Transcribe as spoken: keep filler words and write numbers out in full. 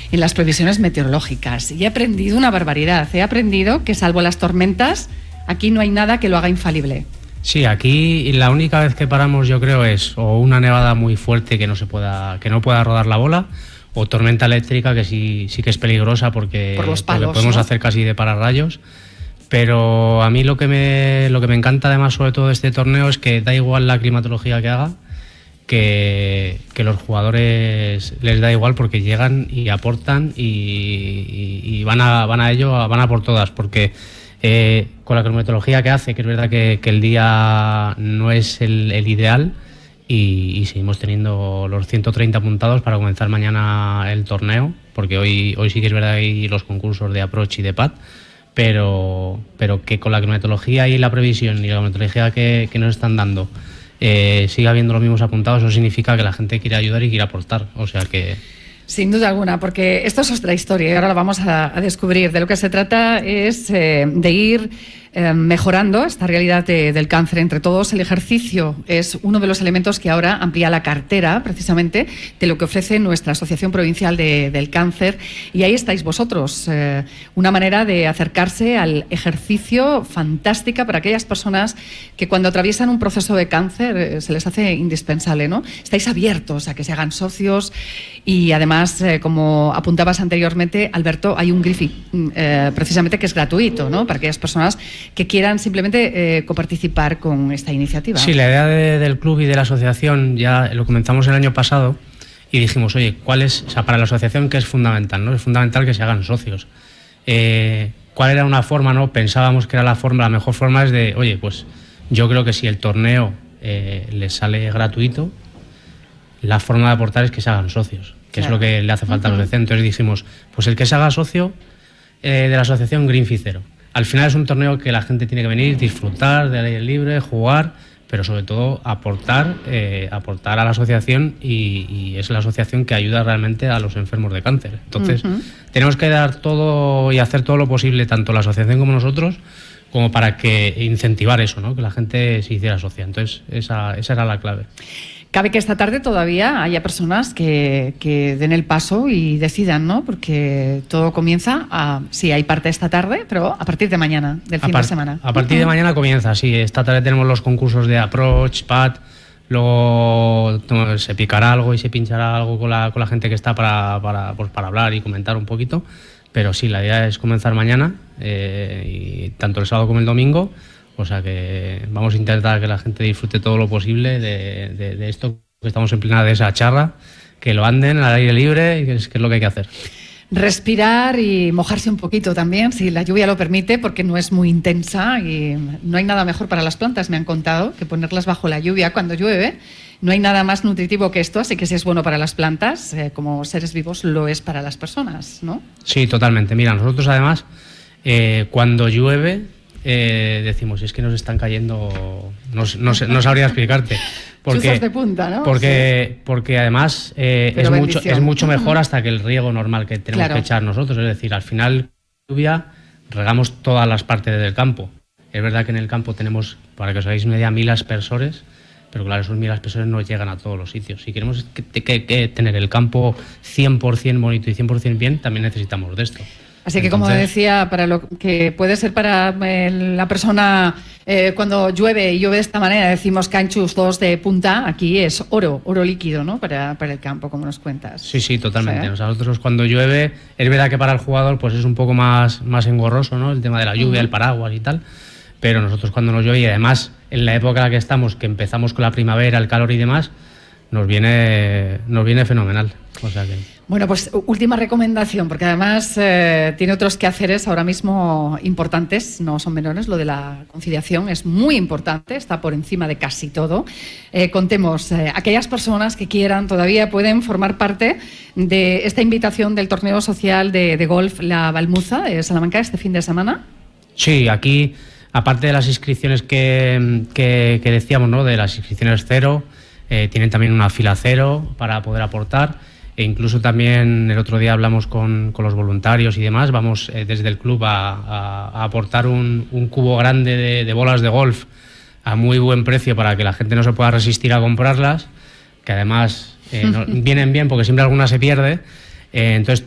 en las previsiones meteorológicas y he aprendido una barbaridad. He aprendido que salvo las tormentas, aquí no hay nada que lo haga infalible. Sí, aquí la única vez que paramos yo creo es o una nevada muy fuerte que no se pueda, que no pueda rodar la bola, o tormenta eléctrica que sí, sí que es peligrosa porque, Por los palos, porque podemos ¿no? hacer casi de pararrayos. Pero a mí lo que me lo que me encanta además sobre todo de este torneo es que da igual la climatología que haga, que, que los jugadores les da igual porque llegan y aportan y, y, y van a van a ello, van a por todas, porque Eh, con la climatología que hace, que es verdad que, que el día no es el, el ideal y, y seguimos teniendo los ciento treinta apuntados para comenzar mañana el torneo, porque hoy, hoy sí que es verdad que hay los concursos de approach y de pad, pero, pero que con la climatología y la previsión y la climatología que, que nos están dando eh, siga habiendo los mismos apuntados, eso significa que la gente quiere ayudar y quiere aportar, o sea que... Sin duda alguna, porque esto es otra historia y ahora la vamos a, a descubrir. De lo que se trata es eh, de ir eh, mejorando esta realidad de, del cáncer entre todos. El ejercicio es uno de los elementos que ahora amplía la cartera, precisamente, de lo que ofrece nuestra Asociación Provincial de, del Cáncer. Y ahí estáis vosotros, eh, una manera de acercarse al ejercicio fantástica para aquellas personas que cuando atraviesan un proceso de cáncer eh, se les hace indispensable, ¿no? Estáis abiertos a que se hagan socios y además Eh, como apuntabas anteriormente, Alberto, hay un Grifi eh, precisamente que es gratuito, ¿no? Para aquellas personas que quieran simplemente eh, coparticipar con esta iniciativa. Sí, la idea de, del club y de la asociación ya lo comenzamos el año pasado y dijimos, oye, ¿cuál es, o sea, para la asociación qué es fundamental, ¿no? Es fundamental que se hagan socios. Eh, ¿Cuál era una forma, no? Pensábamos que era la forma, la mejor forma es de, oye, pues yo creo que si el torneo eh, les sale gratuito, la forma de aportar es que se hagan socios, que claro. Es lo que le hace falta uh-huh. a los de centro. Entonces dijimos, pues el que se haga socio eh, de la asociación Greenfi Cero. Al final es un torneo que la gente tiene que venir, disfrutar del aire libre, jugar, pero sobre todo aportar, eh, aportar a la asociación y, y es la asociación que ayuda realmente a los enfermos de cáncer. Entonces uh-huh. tenemos que dar todo y hacer todo lo posible, tanto la asociación como nosotros, como para que incentivar eso, ¿no? Que la gente se hiciera socia. Entonces esa, esa era la clave. Cabe que esta tarde todavía haya personas que, que den el paso y decidan, ¿no? Porque todo comienza, a, sí, hay parte esta tarde, pero a partir de mañana, del fin par- de semana. A partir de mañana comienza, sí. Esta tarde tenemos los concursos de approach, pad, luego se picará algo y se pinchará algo con la, con la gente que está para, para, pues para hablar y comentar un poquito. Pero sí, la idea es comenzar mañana, eh, y tanto el sábado como el domingo. O sea que vamos a intentar que la gente disfrute todo lo posible de, de, de esto, que estamos en plena de esa charra, que lo anden al aire libre y que es, que es lo que hay que hacer. Respirar y mojarse un poquito también, si la lluvia lo permite, porque no es muy intensa y no hay nada mejor para las plantas, me han contado, que ponerlas bajo la lluvia cuando llueve. No hay nada más nutritivo que esto, así que si es bueno para las plantas, eh, como seres vivos lo es para las personas, ¿no? Sí, totalmente. Mira, nosotros además, eh, cuando llueve, Eh, decimos, es que nos están cayendo, no, no, no sabría explicarte, porque, chuzos de punta, ¿no? porque, sí. porque además eh, es, mucho, es mucho mejor hasta que el riego normal que tenemos claro. que echar nosotros, es decir, al final lluvia regamos todas las partes del campo. Es verdad que en el campo tenemos, para que os hagáis una idea, mil aspersores, pero claro, esos mil aspersores no llegan a todos los sitios. Si queremos que, que, que tener el campo cien por ciento bonito y cien por ciento bien, también necesitamos de esto. Así que, como decía, para lo que puede ser para eh, la persona eh, cuando llueve y llueve de esta manera, decimos canchus dos de punta, aquí es oro, oro líquido, ¿no? Para, para el campo, como nos cuentas. Sí, sí, totalmente. ¿Sí? Nosotros cuando llueve, es verdad que para el jugador pues es un poco más, más engorroso, ¿no? El tema de la lluvia, uh-huh. el paraguas y tal, pero nosotros cuando nos llueve, y además en la época en la que estamos, que empezamos con la primavera, el calor y demás, nos viene, nos viene fenomenal. O sea que... Bueno, pues última recomendación, porque además eh, tiene otros quehaceres ahora mismo importantes, no son menores. Lo de la conciliación es muy importante, está por encima de casi todo. Eh, contemos, eh, aquellas personas que quieran todavía pueden formar parte de esta invitación del torneo social de, de golf La Balmuza de Salamanca este fin de semana. Sí, aquí, aparte de las inscripciones que, que, que decíamos, ¿no? De las inscripciones cero, eh, tienen también una fila cero para poder aportar. E incluso también el otro día hablamos con, con los voluntarios y demás, vamos eh, desde el club a, a, a aportar un, un cubo grande de, de bolas de golf a muy buen precio para que la gente no se pueda resistir a comprarlas, que además eh, no, vienen bien porque siempre alguna se pierde. Eh, entonces